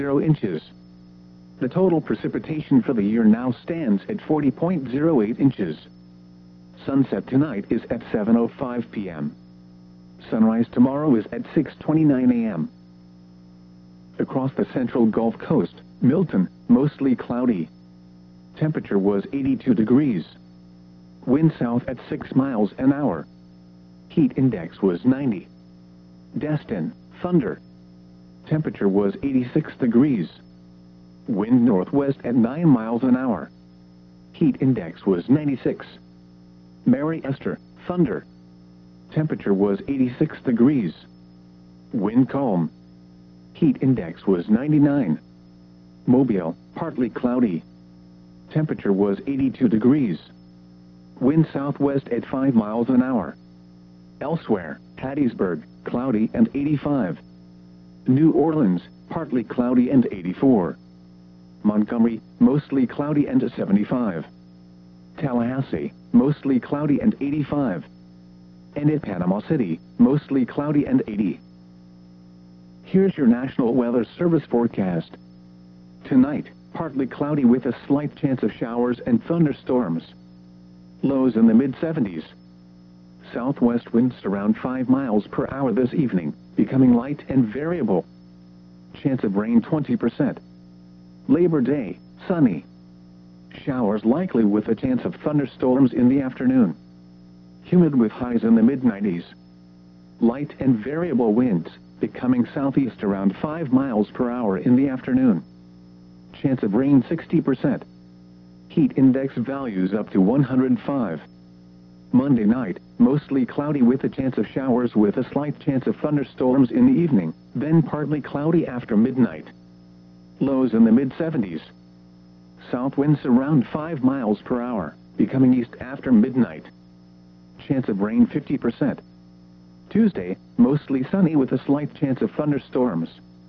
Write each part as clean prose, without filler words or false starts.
inches. The total precipitation for the year now stands at 40.08 inches. Sunset tonight is at 7:05 p.m. Sunrise tomorrow is at 6:29 a.m. Across the central Gulf Coast, Milton, mostly cloudy. Temperature was 82 degrees. Wind south at 6 miles an hour. Heat index was 90. Destin, thunder. Temperature was 86 degrees. Wind northwest at 9 miles an hour. Heat index was 96. Mary Esther, thunder. Temperature was 86 degrees. Wind calm. Heat index was 99. Mobile, partly cloudy. Temperature was 82 degrees. Wind southwest at 5 miles an hour. Elsewhere, Hattiesburg, cloudy and 85. New Orleans, partly cloudy and 84. Montgomery, mostly cloudy and 75. Tallahassee, mostly cloudy and 85. And at Panama City, mostly cloudy and 80. Here's your National Weather Service forecast. Tonight, partly cloudy with a slight chance of showers and thunderstorms. Lows in the mid-70s. Southwest winds around 5 miles per hour this evening, becoming light and variable. Chance of rain 20%. Labor Day, sunny. Showers likely with a chance of thunderstorms in the afternoon. Humid with highs in the mid-90s. Light and variable winds, becoming southeast around 5 miles per hour in the afternoon. Chance of rain 60%. Heat index values up to 105. Monday night, mostly cloudy with a chance of showers with a slight chance of thunderstorms in the evening, then partly cloudy after midnight. Lows in the mid-70s. South winds around 5 miles per hour, becoming east after midnight. Chance of rain 50%. Tuesday, mostly sunny with a slight chance of thunderstorms.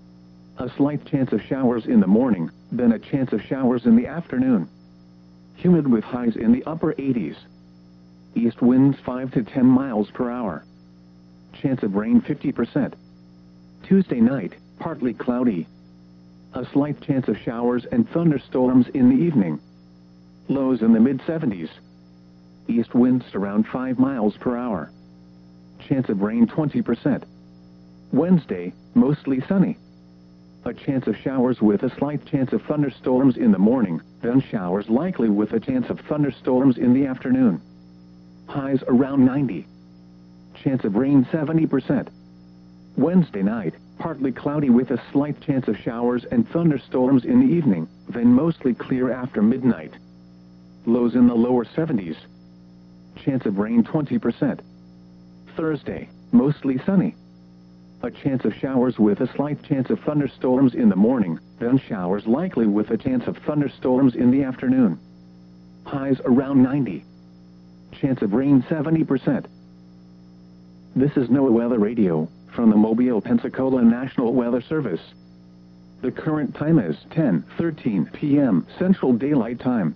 A slight chance of showers in the morning, then a chance of showers in the afternoon. Humid with highs in the upper 80s. East winds 5 to 10 miles per hour. Chance of rain 50%. Tuesday night, partly cloudy. A slight chance of showers and thunderstorms in the evening. Lows in the mid-70s. East winds around 5 miles per hour. Chance of rain 20%. Wednesday, mostly sunny. A chance of showers with a slight chance of thunderstorms in the morning, then showers likely with a chance of thunderstorms in the afternoon. Highs around 90. Chance of rain 70%. Wednesday night, partly cloudy with a slight chance of showers and thunderstorms in the evening, then mostly clear after midnight. Lows in the lower 70s. Chance of rain 20%. Thursday, mostly sunny. A chance of showers with a slight chance of thunderstorms in the morning, then showers likely with a chance of thunderstorms in the afternoon. Highs around 90. Chance of rain 70%. This is NOAA Weather Radio, from the Mobile, Pensacola National Weather Service. The current time is 10:13 p.m. Central Daylight Time.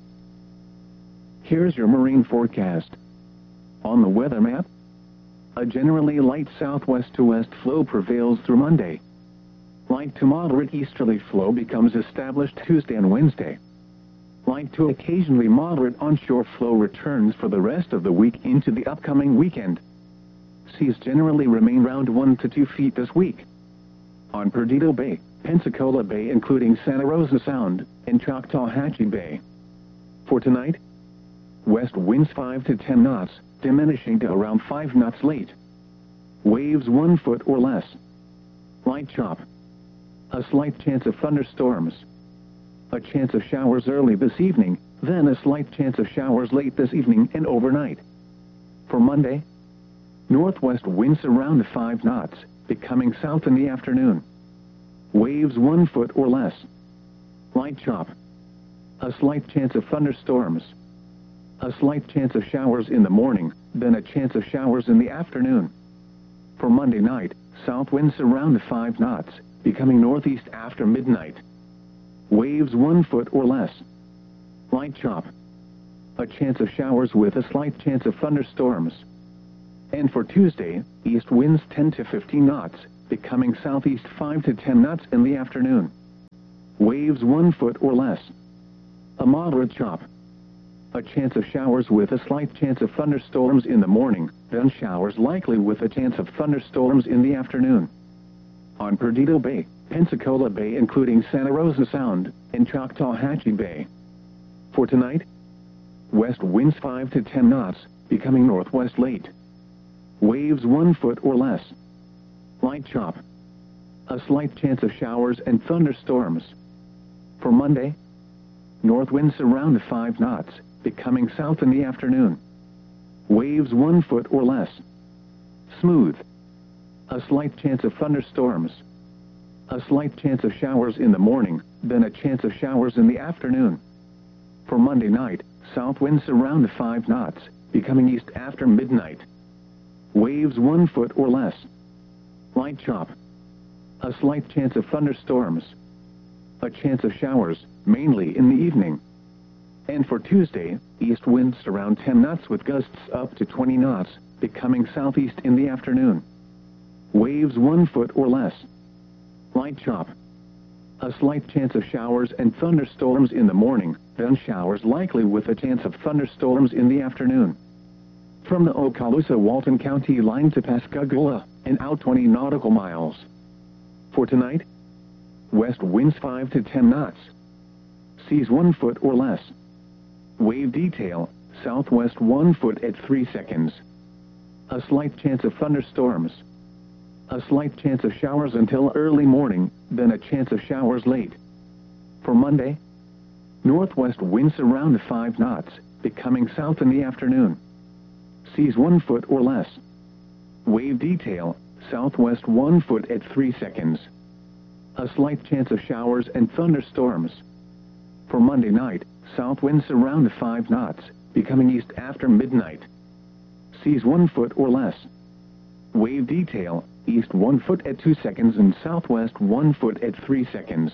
Here's your marine forecast. On the weather map, a generally light southwest to west flow prevails through Monday. Light to moderate easterly flow becomes established Tuesday and Wednesday. Light to occasionally moderate onshore flow returns for the rest of the week into the upcoming weekend. Seas generally remain around 1 to 2 feet this week. On Perdido Bay, Pensacola Bay including Santa Rosa Sound, and Choctawhatchee Bay. For tonight, west winds 5 to 10 knots, diminishing to around 5 knots late. Waves 1 foot or less. Light chop. A slight chance of thunderstorms. A chance of showers early this evening, then a slight chance of showers late this evening and overnight. For Monday, northwest winds around 5 knots, becoming south in the afternoon. Waves 1 foot or less. Light chop. A slight chance of thunderstorms. A slight chance of showers in the morning, then a chance of showers in the afternoon. For Monday night, south winds around 5 knots, becoming northeast after midnight. Waves 1 foot or less. Light chop. A chance of showers with a slight chance of thunderstorms. And for Tuesday, east winds 10 to 15 knots, becoming southeast 5 to 10 knots in the afternoon. Waves 1 foot or less. A moderate chop. A chance of showers with a slight chance of thunderstorms in the morning, then showers likely with a chance of thunderstorms in the afternoon. On Perdido Bay, Pensacola Bay including Santa Rosa Sound, and Choctawhatchee Bay. For tonight, west winds 5 to 10 knots, becoming northwest late. Waves 1 foot or less. Light chop. A slight chance of showers and thunderstorms. For Monday, north winds around 5 knots, becoming south in the afternoon. Waves 1 foot or less. Smooth. A slight chance of thunderstorms. A slight chance of showers in the morning, then a chance of showers in the afternoon. For Monday night, south winds around 5 knots, becoming east after midnight. Waves 1 foot or less. Light chop. A slight chance of thunderstorms. A chance of showers, mainly in the evening. And for Tuesday, east winds around 10 knots with gusts up to 20 knots, becoming southeast in the afternoon. Waves 1 foot or less. Light chop. A slight chance of showers and thunderstorms in the morning, then showers likely with a chance of thunderstorms in the afternoon. From the Okaloosa-Walton County line to Pascagoula, and out 20 nautical miles. For tonight, west winds 5 to 10 knots. Seas 1 foot or less. Wave detail, southwest 1 foot at 3 seconds. A slight chance of thunderstorms. A slight chance of showers until early morning, then a chance of showers late. For Monday, northwest winds around 5 knots, becoming south in the afternoon. Seas 1 foot or less. Wave detail, southwest 1 foot at 3 seconds. A slight chance of showers and thunderstorms. For Monday night, south winds around 5 knots, becoming east after midnight. Seas 1 foot or less. Wave detail, east 1 foot at 2 seconds and southwest 1 foot at 3 seconds.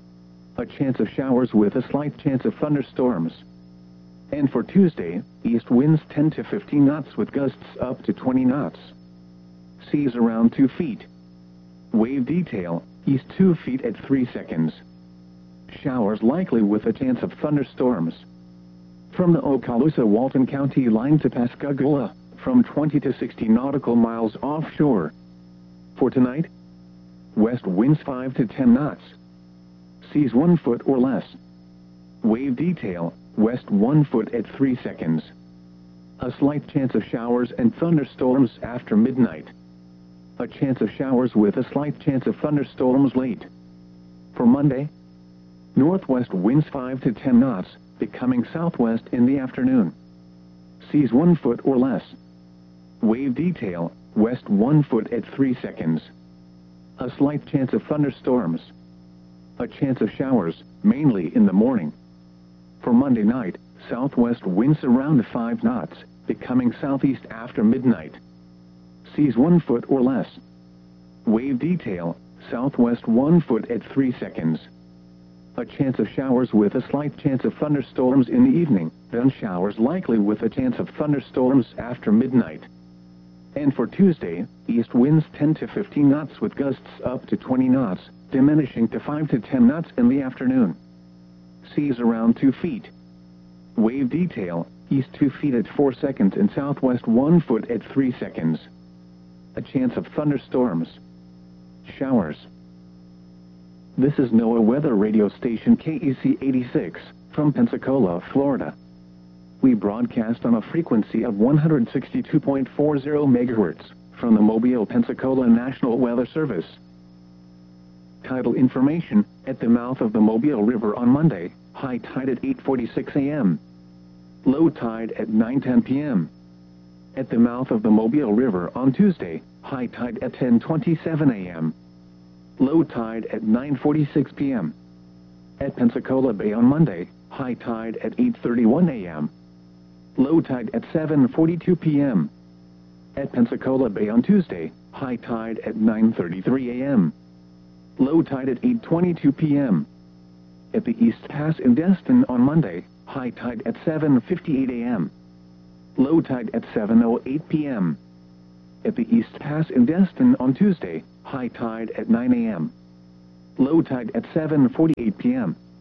A chance of showers with a slight chance of thunderstorms. And for Tuesday, east winds 10 to 15 knots with gusts up to 20 knots. Seas around 2 feet. Wave detail, east 2 feet at 3 seconds. Showers likely with a chance of thunderstorms. From the Okaloosa-Walton County line to Pascagoula, from 20 to 60 nautical miles offshore. For tonight, west winds 5 to 10 knots. Seas 1 foot or less. Wave detail, west 1 foot at 3 seconds. A slight chance of showers and thunderstorms after midnight. A chance of showers with a slight chance of thunderstorms late. For Monday, northwest winds 5 to 10 knots, becoming southwest in the afternoon. Seas 1 foot or less. Wave detail, west 1 foot at 3 seconds. A slight chance of thunderstorms. A chance of showers, mainly in the morning. For Monday night, southwest winds around 5 knots, becoming southeast after midnight. Seas 1 foot or less. Wave detail, southwest 1 foot at 3 seconds. A chance of showers with a slight chance of thunderstorms in the evening, then showers likely with a chance of thunderstorms after midnight. And for Tuesday, east winds 10 to 15 knots with gusts up to 20 knots, diminishing to 5 to 10 knots in the afternoon. Seas around 2 feet. Wave detail, east 2 feet at 4 seconds and southwest 1 foot at 3 seconds. A chance of thunderstorms. Showers. This is NOAA weather radio station KEC 86, from Pensacola, Florida. We broadcast on a frequency of 162.40 megahertz, from the Mobile, Pensacola National Weather Service. Tidal information, at the mouth of the Mobile River on Monday, high tide at 8:46 a.m. Low tide at 9:10 p.m. At the mouth of the Mobile River on Tuesday, high tide at 10:27 a.m. Low tide at 9:46 p.m. At Pensacola Bay on Monday, high tide at 8:31 a.m. Low tide at 7:42 p.m. At Pensacola Bay on Tuesday, high tide at 9:33 a.m. Low tide at 8:22 p.m. At the East Pass in Destin on Monday, high tide at 7:58 a.m. Low tide at 7:08 p.m. At the East Pass in Destin on Tuesday, high tide at 9 a.m. Low tide at 7:48 p.m.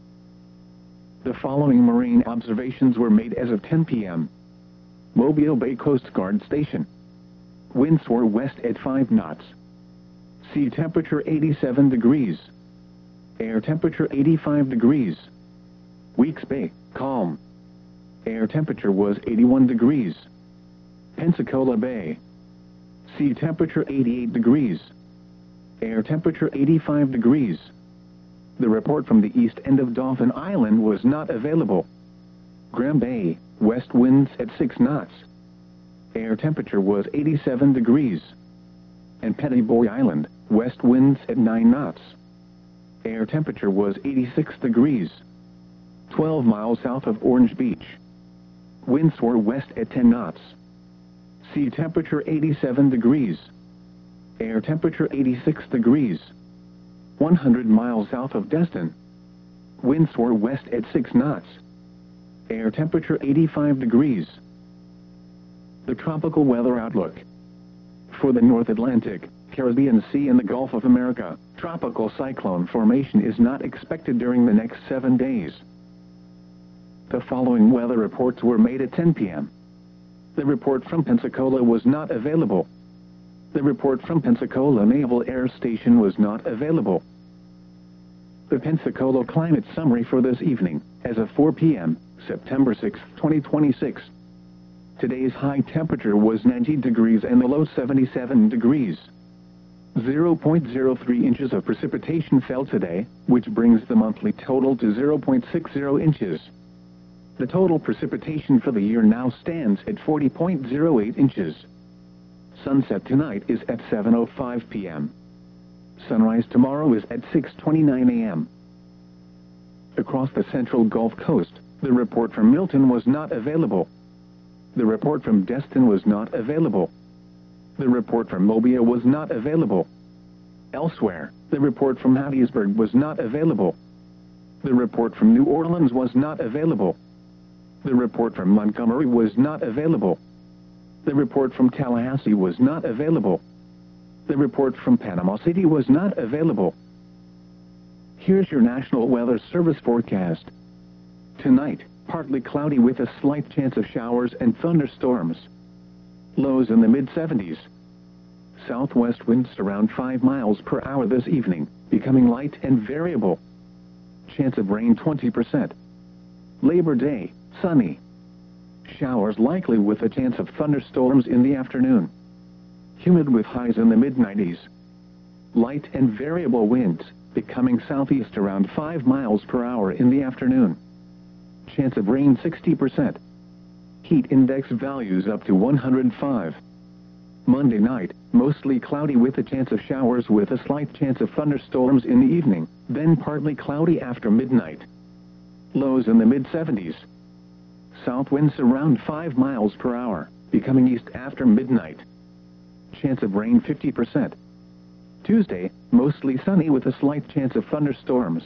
The following marine observations were made as of 10 p.m. Mobile Bay Coast Guard Station. Winds were west at 5 knots. Sea temperature 87 degrees. Air temperature 85 degrees. Weeks Bay, calm. Air temperature was 81 degrees. Pensacola Bay. Sea temperature 88 degrees. Air temperature 85 degrees. The report from the east end of Dauphin Island was not available. Graham Bay, west winds at 6 knots. Air temperature was 87 degrees. And Petty Boy Island, west winds at 9 knots. Air temperature was 86 degrees. 12 miles south of Orange Beach. Winds were west at 10 knots. Sea temperature 87 degrees. Air temperature 86 degrees. 100 miles south of Destin. Winds were west at 6 knots. Air temperature 85 degrees. The tropical weather outlook. For the North Atlantic, Caribbean Sea and the Gulf of America, tropical cyclone formation is not expected during the next 7 days. The following weather reports were made at 10 p.m. The report from Pensacola was not available. The report from Pensacola Naval Air Station was not available. The Pensacola climate summary for this evening, as of 4 p.m., September 6, 2026. Today's high temperature was 90 degrees and the low 77 degrees. 0.03 inches of precipitation fell today, which brings the monthly total to 0.60 inches. The total precipitation for the year now stands at 40.08 inches. Sunset tonight is at 7:05 p.m. Sunrise tomorrow is at 6:29 a.m. Across the central Gulf Coast, the report from Milton was not available. The report from Destin was not available. The report from Mobile was not available. Elsewhere, the report from Hattiesburg was not available. The report from New Orleans was not available. The report from Montgomery was not available. The report from Tallahassee was not available. The report from Panama City was not available. Here's your National Weather Service forecast. Tonight, partly cloudy with a slight chance of showers and thunderstorms. Lows in the mid-70s. Southwest winds around 5 miles per hour this evening, becoming light and variable. Chance of rain 20%. Labor Day, sunny. Showers likely with a chance of thunderstorms in the afternoon. Humid with highs in the mid-90s. Light and variable winds, becoming southeast around 5 miles per hour in the afternoon. Chance of rain 60%. Heat index values up to 105. Monday night, mostly cloudy with a chance of showers with a slight chance of thunderstorms in the evening, then partly cloudy after midnight. Lows in the mid-70s. South winds around 5 miles per hour, becoming east after midnight. Chance of rain 50%. Tuesday, mostly sunny with a slight chance of thunderstorms.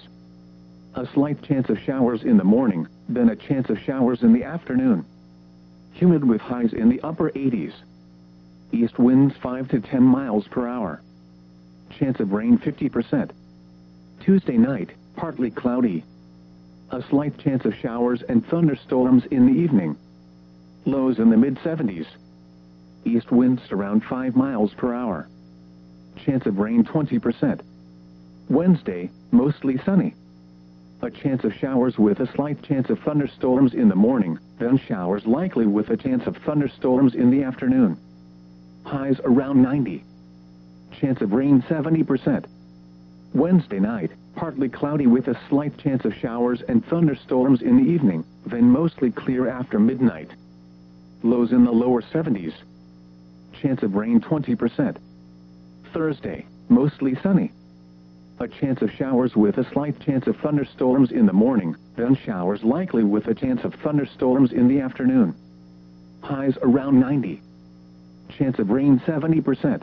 A slight chance of showers in the morning, then a chance of showers in the afternoon. Humid with highs in the upper 80s. East winds 5 to 10 miles per hour. Chance of rain 50%. Tuesday night, partly cloudy. A slight chance of showers and thunderstorms in the evening. Lows in the mid-70s. East winds around 5 miles per hour. Chance of rain 20%. Wednesday, mostly sunny. A chance of showers with a slight chance of thunderstorms in the morning, then showers likely with a chance of thunderstorms in the afternoon. Highs around 90. Chance of rain 70%. Wednesday night, partly cloudy with a slight chance of showers and thunderstorms in the evening, then mostly clear after midnight. Lows in the lower 70s. Chance of rain 20%. Thursday, mostly sunny. A chance of showers with a slight chance of thunderstorms in the morning, then showers likely with a chance of thunderstorms in the afternoon. Highs around 90. Chance of rain 70%.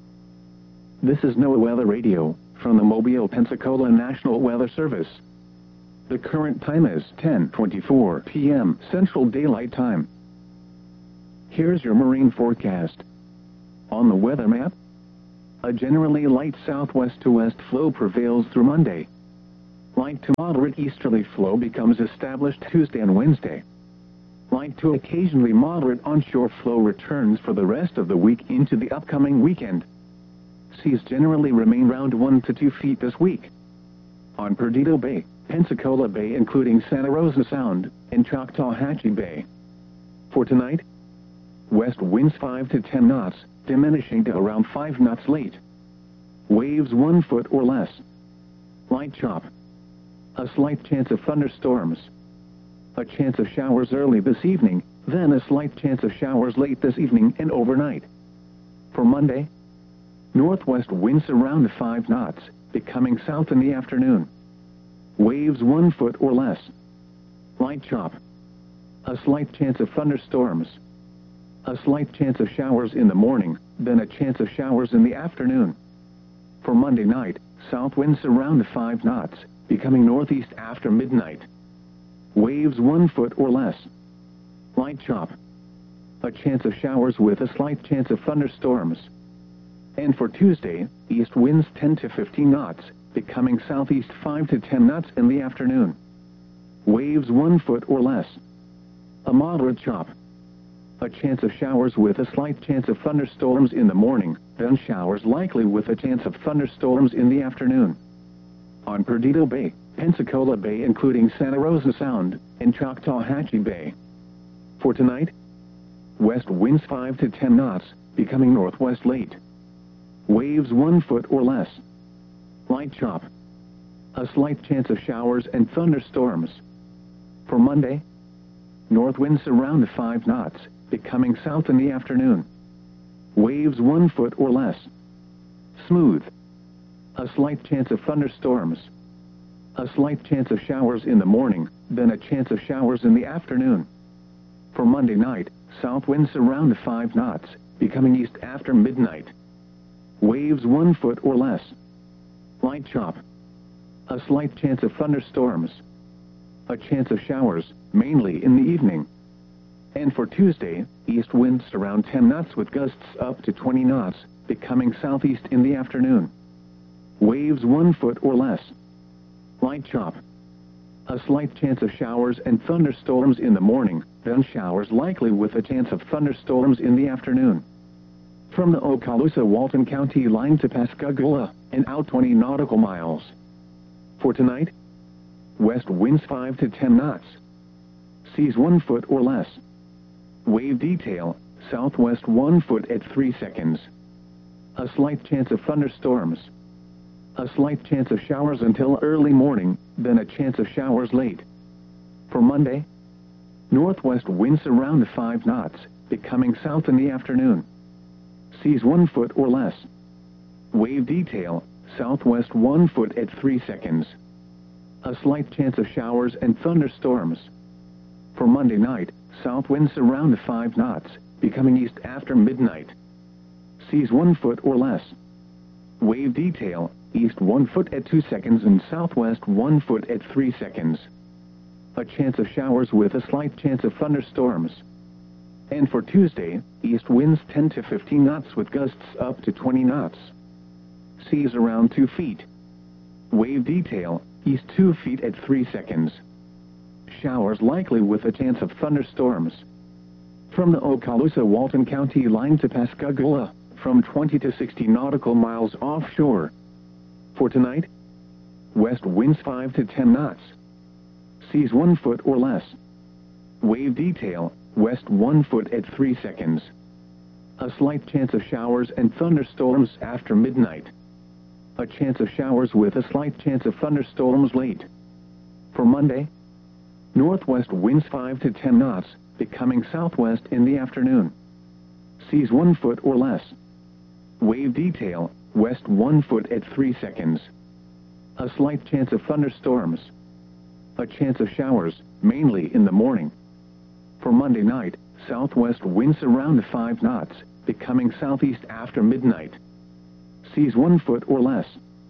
This is NOAA Weather Radio, from the Mobile, Pensacola National Weather Service. The current time is 10:24 p.m. Central Daylight Time. Here's your marine forecast. On the weather map, a generally light southwest to west flow prevails through Monday. Light to moderate easterly flow becomes established Tuesday and Wednesday. Light to occasionally moderate onshore flow returns for the rest of the week into the upcoming weekend. Seas generally remain around 1 to 2 feet this week. On Perdido Bay, Pensacola Bay including Santa Rosa Sound, and Choctawhatchee Bay. For tonight, west winds 5 to 10 knots, diminishing to around 5 knots late. Waves 1 foot or less. Light chop. A slight chance of thunderstorms. A chance of showers early this evening, then a slight chance of showers late this evening and overnight. For Monday, northwest winds around 5 knots, becoming south in the afternoon. Waves 1 foot or less. Light chop. A slight chance of thunderstorms. A slight chance of showers in the morning, then a chance of showers in the afternoon. For Monday night, south winds around 5 knots, becoming northeast after midnight. Waves 1 foot or less. Light chop. A chance of showers with a slight chance of thunderstorms. And for Tuesday, east winds 10 to 15 knots, becoming southeast 5 to 10 knots in the afternoon. Waves 1 foot or less. A moderate chop. A chance of showers with a slight chance of thunderstorms in the morning, then showers likely with a chance of thunderstorms in the afternoon. On Perdido Bay, Pensacola Bay including Santa Rosa Sound, and Choctawhatchee Bay. For tonight, west winds 5 to 10 knots, becoming northwest late. Waves 1 foot or less. Light chop. A slight chance of showers and thunderstorms. For Monday, north winds around 5 knots, becoming south in the afternoon. Waves 1 foot or less. Smooth. A slight chance of thunderstorms. A slight chance of showers in the morning, then a chance of showers in the afternoon. For Monday night, south winds around 5 knots, becoming east after midnight. Waves 1 foot or less. Light chop. A slight chance of thunderstorms. A chance of showers, mainly in the evening. And for Tuesday, east winds around 10 knots with gusts up to 20 knots, becoming southeast in the afternoon. Waves 1 foot or less. Light chop. A slight chance of showers and thunderstorms in the morning, then showers likely with a chance of thunderstorms in the afternoon. From the Okaloosa-Walton County line to Pascagoula, and out 20 nautical miles. For tonight, west winds 5 to 10 knots. Seas 1 foot or less. Wave detail, southwest 1 foot at 3 seconds. A slight chance of thunderstorms. A slight chance of showers until early morning, then a chance of showers late. For Monday, northwest winds around 5 knots, becoming south in the afternoon. Seas 1 foot or less. Wave detail, southwest 1 foot at 3 seconds. A slight chance of showers and thunderstorms. For Monday night, south winds around 5 knots, becoming east after midnight. Seas 1 foot or less. Wave detail, east 1 foot at 2 seconds and southwest 1 foot at 3 seconds. A chance of showers with a slight chance of thunderstorms. And for Tuesday, east winds 10 to 15 knots with gusts up to 20 knots. Seas around 2 feet. Wave detail, east 2 feet at 3 seconds. Showers likely with a chance of thunderstorms. From the Okaloosa-Walton County line to Pascagoula, from 20 to 60 nautical miles offshore. For tonight, west winds 5 to 10 knots. Seas 1 foot or less. Wave detail, west 1 foot at 3 seconds. A slight chance of showers and thunderstorms after midnight. A chance of showers with a slight chance of thunderstorms late. For Monday, northwest winds 5 to 10 knots, becoming southwest in the afternoon. Seas 1 foot or less. Wave detail, west 1 foot at 3 seconds. A slight chance of thunderstorms. A chance of showers, mainly in the morning. For Monday night, southwest winds around 5 knots, becoming southeast after midnight. Seas 1 foot or less.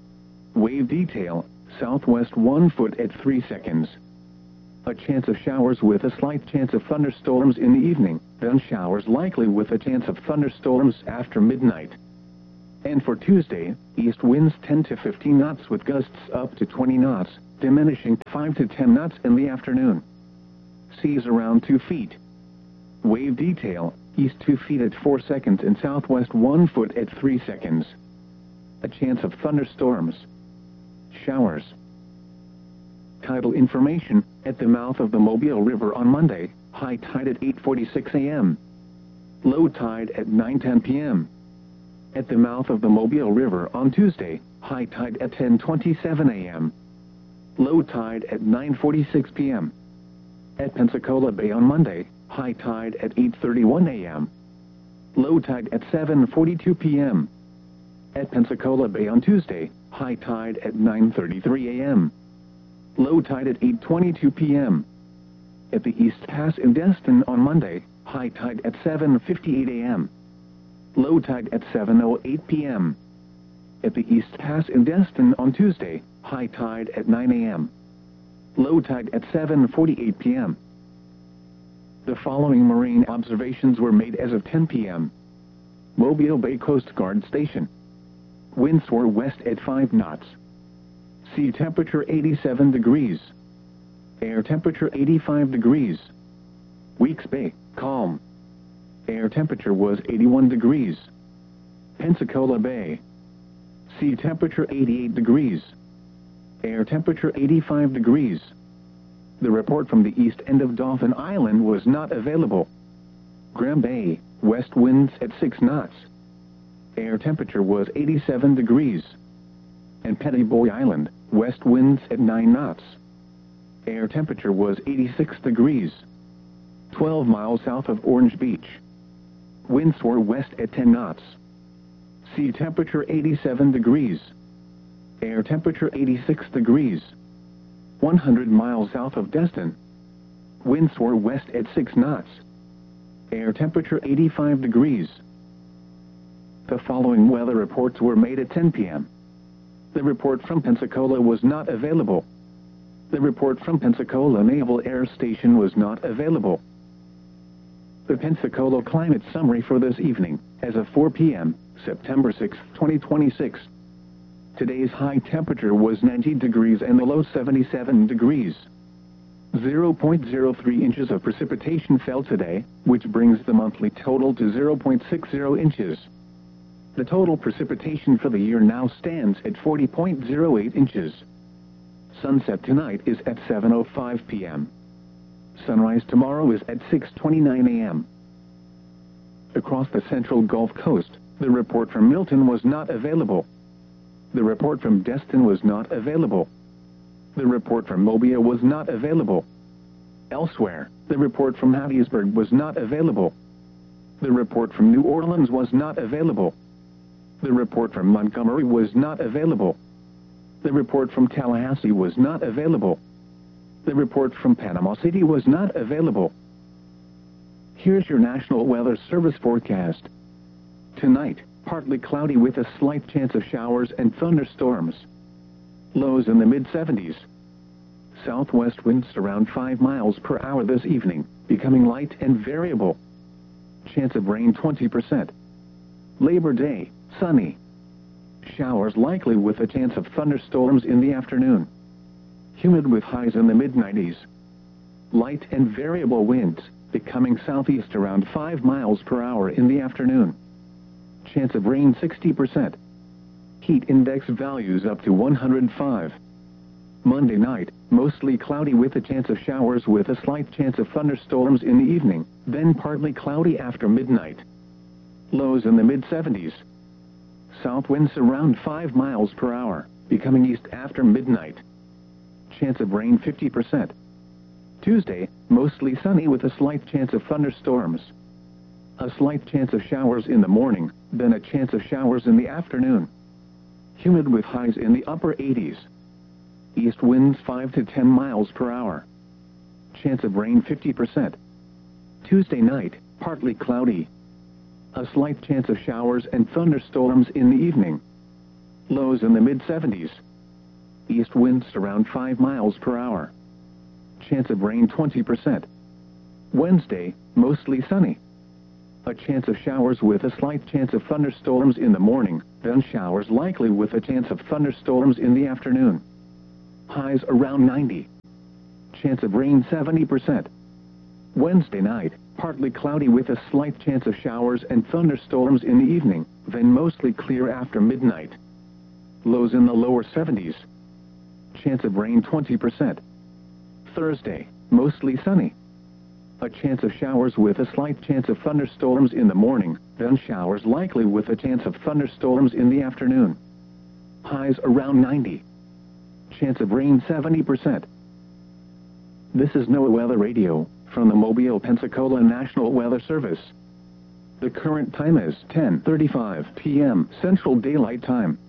Wave detail, southwest 1 foot at 3 seconds. A chance of showers with a slight chance of thunderstorms in the evening, then showers likely with a chance of thunderstorms after midnight. And for Tuesday, east winds 10 to 15 knots with gusts up to 20 knots, diminishing 5 to 10 knots in the afternoon. Seas around 2 feet. Wave detail, east 2 feet at 4 seconds and southwest 1 foot at 3 seconds. A chance of thunderstorms. Showers. Tidal information, at the mouth of the Mobile River on Monday, high tide at 8:46 a.m. Low tide at 9:10 p.m. At the mouth of the Mobile River on Tuesday, high tide at 10:27 a.m. Low tide at 9:46 p.m. At Pensacola Bay on Monday, high tide at 8:31 a.m. Low tide at 7:42 p.m. At Pensacola Bay on Tuesday, high tide at 9:33 a.m. Low tide at 8:22 p.m. At the East Pass in Destin on Monday, high tide at 7:58 a.m. Low tide at 7:08 p.m. At the East Pass in Destin on Tuesday, high tide at 9 a.m. Low tide at 7:48 p.m. The following marine observations were made as of 10 p.m. Mobile Bay Coast Guard Station. Winds were west at 5 knots. Sea temperature 87 degrees. Air temperature 85 degrees. Weeks Bay, calm. Air temperature was 81 degrees. Pensacola Bay. Sea temperature 88 degrees. Air temperature 85 degrees. The report from the east end of Dauphin Island was not available. Graham Bay, west winds at 6 knots. Air temperature was 87 degrees. And Petty Boy Island, west winds at 9 knots. Air temperature was 86 degrees. 12 miles south of Orange Beach. Winds were west at 10 knots. Sea temperature 87 degrees. Air temperature 86 degrees. 100 miles south of Destin. Winds were west at 6 knots. Air temperature 85 degrees. The following weather reports were made at 10 p.m. The report from Pensacola was not available. The report from Pensacola Naval Air Station was not available. The Pensacola climate summary for this evening, as of 4 p.m., September 6, 2026. Today's high temperature was 90 degrees and the low 77 degrees. 0.03 inches of precipitation fell today, which brings the monthly total to 0.60 inches. The total precipitation for the year now stands at 40.08 inches. Sunset tonight is at 7:05 p.m. Sunrise tomorrow is at 6:29 a.m. Across the central Gulf Coast, the report from Milton was not available. The report from Destin was not available. The report from Mobile was not available. Elsewhere, the report from Hattiesburg was not available. The report from New Orleans was not available. The report from Montgomery was not available. The report from Tallahassee was not available. The report from Panama City was not available. Here's your National Weather Service forecast. Tonight, partly cloudy with a slight chance of showers and thunderstorms. Lows in the mid-70s. Southwest winds around 5 miles per hour this evening, becoming light and variable. Chance of rain 20%. Labor Day, sunny. Showers likely with a chance of thunderstorms in the afternoon. Humid with highs in the mid-90s. Light and variable winds, becoming southeast around 5 miles per hour in the afternoon. Chance of rain 60%. Heat index values up to 105. Monday night, mostly cloudy with a chance of showers with a slight chance of thunderstorms in the evening, then partly cloudy after midnight. Lows in the mid-70s. South winds around 5 miles per hour, becoming east after midnight. Chance of rain 50%. Tuesday, mostly sunny with a slight chance of thunderstorms. A slight chance of showers in the morning, then a chance of showers in the afternoon. Humid with highs in the upper 80s. East winds 5 to 10 miles per hour. Chance of rain 50%. Tuesday night, partly cloudy. A slight chance of showers and thunderstorms in the evening. Lows in the mid-70s. East winds around 5 miles per hour. Chance of rain 20%. Wednesday, mostly sunny. A chance of showers with a slight chance of thunderstorms in the morning, then showers likely with a chance of thunderstorms in the afternoon. Highs around 90. Chance of rain 70%. Wednesday night, partly cloudy with a slight chance of showers and thunderstorms in the evening, then mostly clear after midnight. Lows in the lower 70s. Chance of rain 20%. Thursday, mostly sunny. A chance of showers with a slight chance of thunderstorms in the morning, then showers likely with a chance of thunderstorms in the afternoon. Highs around 90. Chance of rain 70%. This is NOAA Weather Radio, from the Mobile, Pensacola National Weather Service. The current time is 10:35 p.m. Central Daylight Time.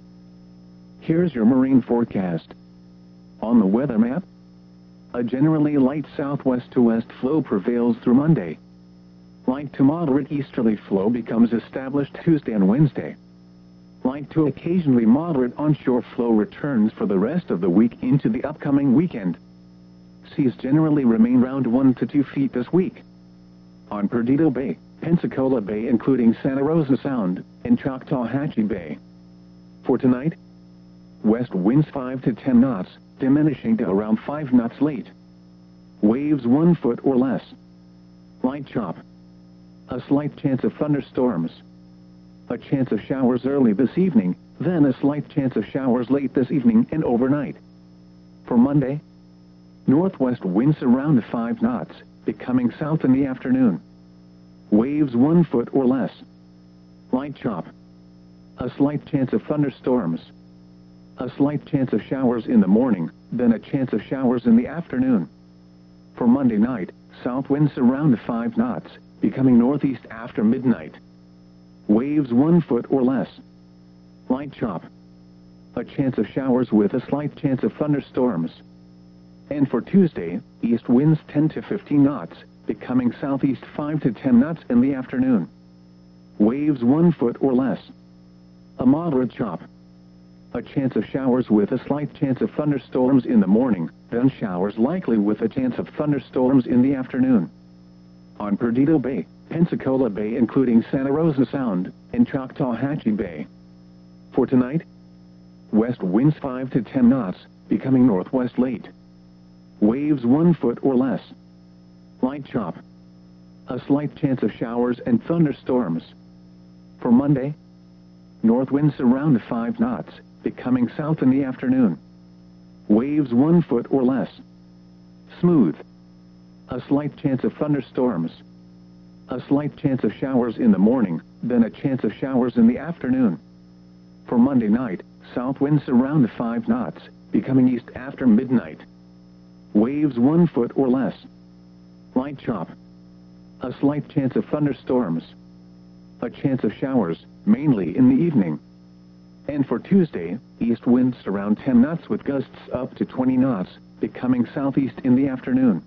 Here's your marine forecast. On the weather map, a generally light southwest to west flow prevails through Monday. Light to moderate easterly flow becomes established Tuesday and Wednesday. Light to occasionally moderate onshore flow returns for the rest of the week into the upcoming weekend. Seas generally remain around 1 to 2 feet this week. On Perdido Bay, Pensacola Bay including Santa Rosa Sound, and Choctawhatchee Bay. For tonight, west winds 5 to 10 knots, diminishing to around 5 knots late. Waves 1 foot or less. Light chop. A slight chance of thunderstorms. A chance of showers early this evening, then a slight chance of showers late this evening and overnight. For Monday, northwest winds around 5 knots, becoming south in the afternoon. Waves 1 foot or less. Light chop. A slight chance of thunderstorms. A slight chance of showers in the morning, then a chance of showers in the afternoon. For Monday night, south winds around 5 knots, becoming northeast after midnight. Waves 1 foot or less. Light chop. A chance of showers with a slight chance of thunderstorms. And for Tuesday, east winds 10 to 15 knots, becoming southeast 5 to 10 knots in the afternoon. Waves 1 foot or less. A moderate chop. A chance of showers with a slight chance of thunderstorms in the morning, then showers likely with a chance of thunderstorms in the afternoon. On Perdido Bay, Pensacola Bay including Santa Rosa Sound, and Choctawhatchee Bay. For tonight, west winds 5 to 10 knots, becoming northwest late. Waves 1 foot or less. Light chop. A slight chance of showers and thunderstorms. For Monday, north winds around 5 knots, becoming south in the afternoon. Waves 1 foot or less. Smooth. A slight chance of thunderstorms. A slight chance of showers in the morning, then a chance of showers in the afternoon. For Monday night, south winds around 5 knots, becoming east after midnight. Waves 1 foot or less. Light chop. A slight chance of thunderstorms. A chance of showers, mainly in the evening. And for Tuesday, east winds around 10 knots with gusts up to 20 knots, becoming southeast in the afternoon.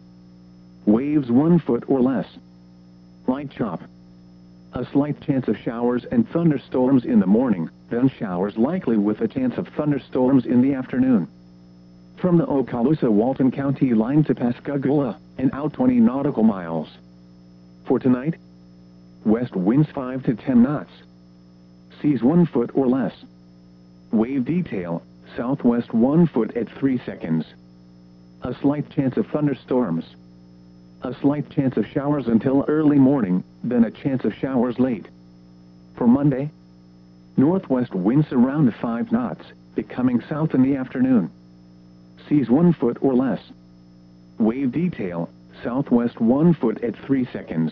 Waves 1 foot or less. Light chop. A slight chance of showers and thunderstorms in the morning, then showers likely with a chance of thunderstorms in the afternoon. From the Okaloosa-Walton County line to Pascagoula, and out 20 nautical miles. For tonight, west winds 5 to 10 knots. Seas 1 foot or less. Wave detail, southwest 1 foot at 3 seconds. A slight chance of thunderstorms. A slight chance of showers until early morning, then a chance of showers late. For Monday, northwest winds around 5 knots, becoming south in the afternoon. Seas 1 foot or less. Wave detail, southwest 1 foot at 3 seconds.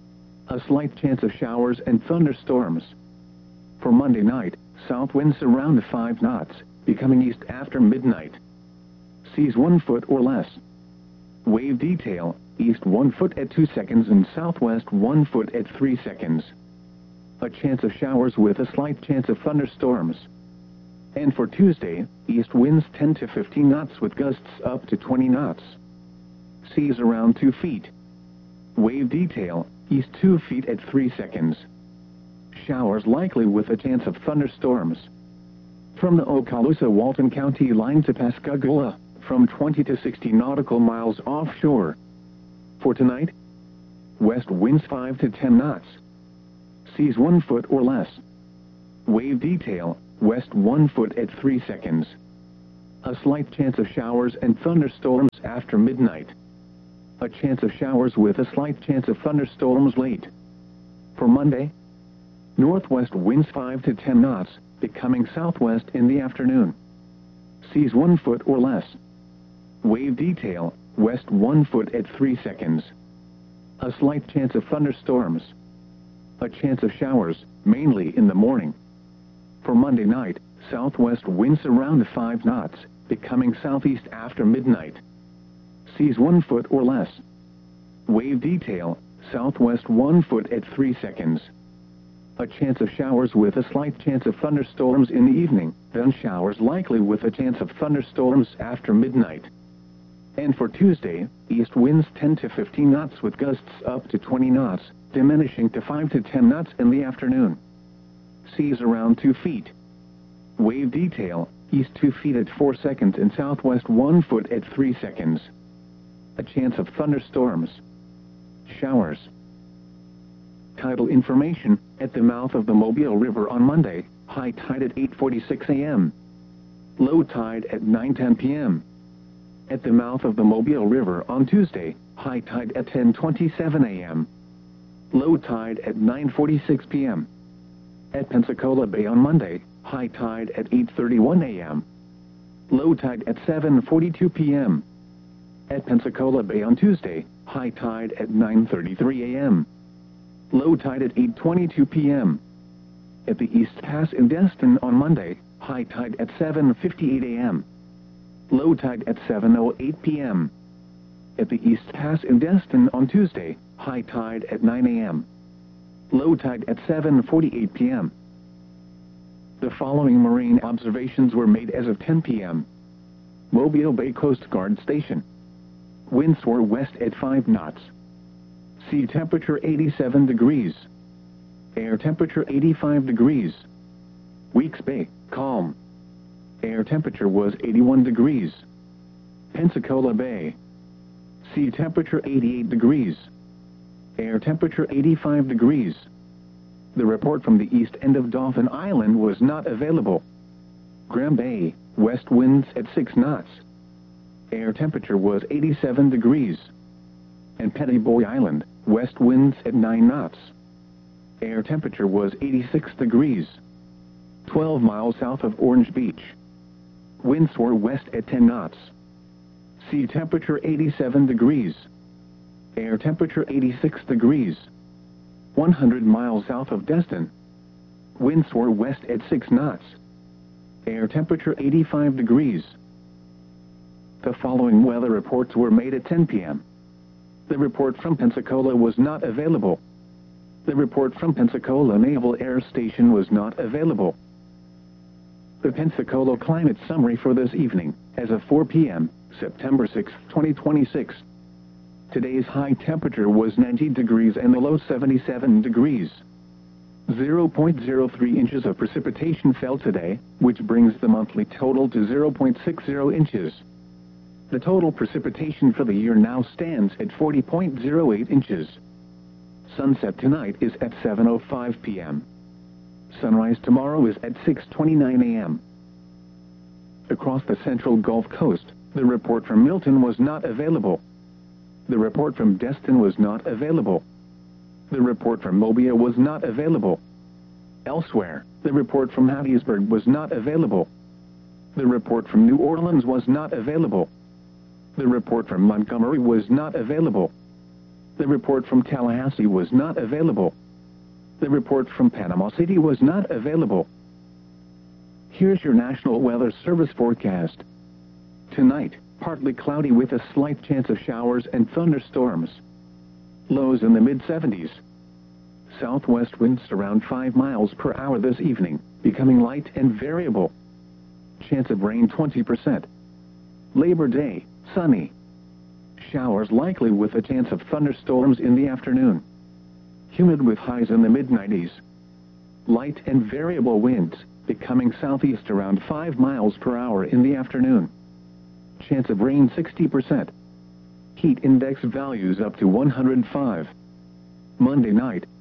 A slight chance of showers and thunderstorms. For Monday night, south winds around 5 knots, becoming east after midnight. Seas 1 foot or less. Wave detail, east 1 foot at 2 seconds and southwest 1 foot at 3 seconds. A chance of showers with a slight chance of thunderstorms. And for Tuesday, east winds 10 to 15 knots with gusts up to 20 knots. Seas around 2 feet. Wave detail, east 2 feet at 3 seconds. Showers likely with a chance of thunderstorms. From the Okaloosa-Walton County line to Pascagoula, from 20 to 60 nautical miles offshore. For tonight, west winds 5 to 10 knots, seas 1 foot or less. Wave detail, west 1 foot at 3 seconds. A slight chance of showers and thunderstorms after midnight. A chance of showers with a slight chance of thunderstorms late. For Monday, northwest winds 5 to 10 knots, becoming southwest in the afternoon. Seas 1 foot or less. Wave detail, west 1 foot at 3 seconds. A slight chance of thunderstorms. A chance of showers, mainly in the morning. For Monday night, southwest winds around 5 knots, becoming southeast after midnight. Seas 1 foot or less. Wave detail, southwest 1 foot at 3 seconds. A chance of showers with a slight chance of thunderstorms in the evening, then showers likely with a chance of thunderstorms after midnight. And for Tuesday, east winds 10 to 15 knots with gusts up to 20 knots, diminishing to 5 to 10 knots in the afternoon. Seas around 2 feet. Wave detail, east 2 feet at 4 seconds and southwest 1 foot at 3 seconds. A chance of thunderstorms. Showers. Tidal information, at the mouth of the Mobile River on Monday, high tide at 8:46 a.m. Low tide at 9:10 p.m. At the mouth of the Mobile River on Tuesday, high tide at 10:27 a.m. Low tide at 9:46 p.m. At Pensacola Bay on Monday, high tide at 8:31 a.m. Low tide at 7:42 p.m. At Pensacola Bay on Tuesday, high tide at 9:33 a.m. Low tide at 8:22 p.m. At the East Pass in Destin on Monday, high tide at 7:58 a.m. Low tide at 7:08 p.m. At the East Pass in Destin on Tuesday, high tide at 9 a.m. Low tide at 7:48 p.m. The following marine observations were made as of 10 p.m. Mobile Bay Coast Guard Station. Winds were west at 5 knots. Sea temperature 87 degrees. Air temperature 85 degrees. Weeks Bay, calm. Air temperature was 81 degrees. Pensacola Bay. Sea temperature 88 degrees. Air temperature 85 degrees. The report from the east end of Dauphin Island was not available. Graham Bay, west winds at 6 knots. Air temperature was 87 degrees. And Petty Boy Island, west winds at 9 knots. Air temperature was 86 degrees. 12 miles south of Orange Beach. Winds were west at 10 knots. Sea temperature 87 degrees. Air temperature 86 degrees. 100 miles south of Destin. Winds were west at 6 knots. Air temperature 85 degrees. The following weather reports were made at 10 p.m. The report from Pensacola was not available. The report from Pensacola Naval Air Station was not available. The Pensacola climate summary for this evening, as of 4 p.m., September 6, 2026. Today's high temperature was 90 degrees and the low 77 degrees. 0.03 inches of precipitation fell today, which brings the monthly total to 0.60 inches. The total precipitation for the year now stands at 40.08 inches. Sunset tonight is at 7:05 p.m. Sunrise tomorrow is at 6:29 a.m. Across the central Gulf Coast, the report from Milton was not available. The report from Destin was not available. The report from Mobile was not available. Elsewhere, the report from Hattiesburg was not available. The report from New Orleans was not available. The report from Montgomery was not available. The report from Tallahassee was not available. The report from Panama City was not available. Here's your National Weather Service forecast. Tonight, partly cloudy with a slight chance of showers and thunderstorms. Lows in the mid-70s. Southwest winds around 5 miles per hour this evening, becoming light and variable. Chance of rain 20%. Labor Day, sunny. Showers likely with a chance of thunderstorms in the afternoon. Humid with highs in the mid-90s. Light and variable winds, becoming southeast around 5 miles per hour in the afternoon. Chance of rain 60%. Heat index values up to 105. Monday night,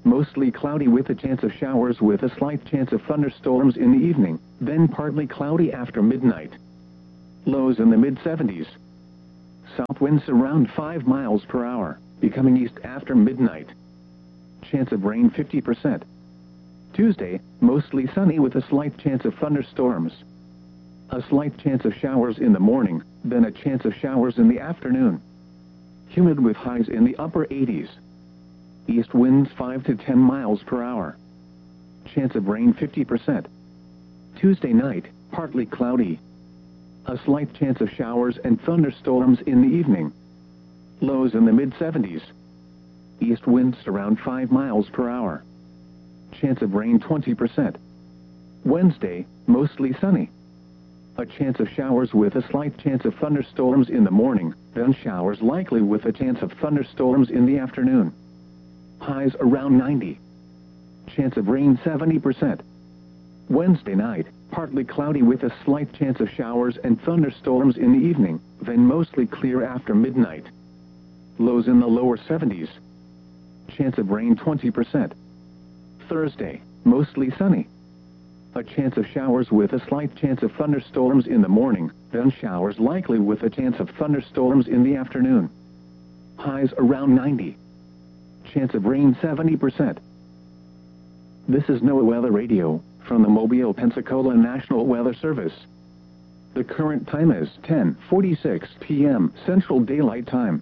mostly cloudy with a chance of showers with a slight chance of thunderstorms in the evening, then partly cloudy after midnight. Lows in the mid-70s. South winds around 5 miles per hour, becoming east after midnight. Chance of rain 50%. Tuesday, mostly sunny with a slight chance of thunderstorms. A slight chance of showers in the morning, then a chance of showers in the afternoon. Humid with highs in the upper 80s. East winds 5 to 10 miles per hour. Chance of rain 50%. Tuesday night, partly cloudy. A slight chance of showers and thunderstorms in the evening. Lows in the mid-70s. East winds around 5 miles per hour. Chance of rain 20%. Wednesday, mostly sunny. A chance of showers with a slight chance of thunderstorms in the morning, then showers likely with a chance of thunderstorms in the afternoon. Highs around 90. Chance of rain 70%. Wednesday night, partly cloudy with a slight chance of showers and thunderstorms in the evening, then mostly clear after midnight. Lows in the lower 70s. Chance of rain 20%. Thursday, mostly sunny. A chance of showers with a slight chance of thunderstorms in the morning, then showers likely with a chance of thunderstorms in the afternoon. Highs around 90. Chance of rain 70%. This is NOAA Weather Radio, from the Mobile, Pensacola National Weather Service. The current time is 10:46 p.m. Central Daylight Time.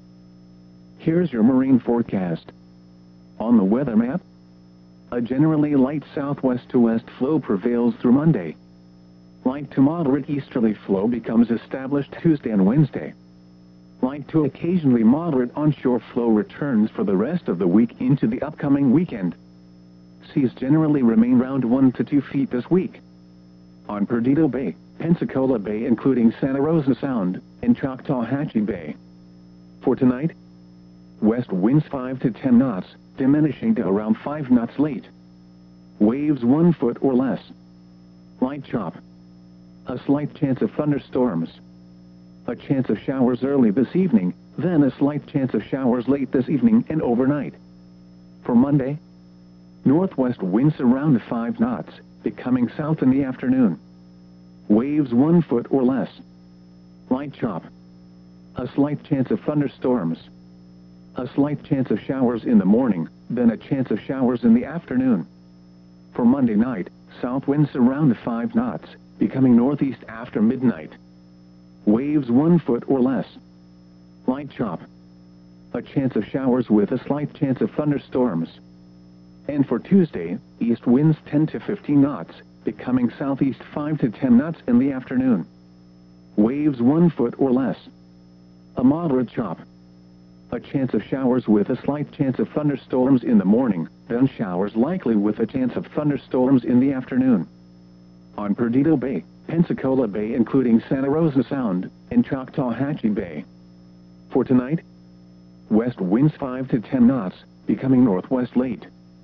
Here's your marine forecast. On the weather map, a generally light southwest to west flow prevails through Monday. Light to moderate easterly flow becomes established Tuesday and Wednesday. Light to occasionally moderate onshore flow returns for the rest of the week into the upcoming weekend. Seas generally remain around 1 to 2 feet this week. On Perdido Bay, Pensacola Bay including Santa Rosa Sound, and Choctawhatchee Bay. For tonight, west winds 5 to 10 knots, diminishing to around 5 knots late. Waves 1 foot or less. Light chop. A slight chance of thunderstorms. A chance of showers early this evening, then a slight chance of showers late this evening and overnight. For Monday, northwest winds around 5 knots, becoming south in the afternoon. Waves 1 foot or less. Light chop. A slight chance of thunderstorms. A slight chance of showers in the morning, then a chance of showers in the afternoon. For Monday night, south winds around 5 knots, becoming northeast after midnight. Waves 1 foot or less. Light chop. A chance of showers with a slight chance of thunderstorms. And for Tuesday, east winds 10 to 15 knots, becoming southeast 5 to 10 knots in the afternoon. Waves 1 foot or less. A moderate chop. A chance of showers with a slight chance of thunderstorms in the morning, then showers likely with a chance of thunderstorms in the afternoon. On Perdido Bay, Pensacola Bay including Santa Rosa Sound, and Choctawhatchee Bay. For tonight, west winds 5 to 10 knots, becoming northwest late.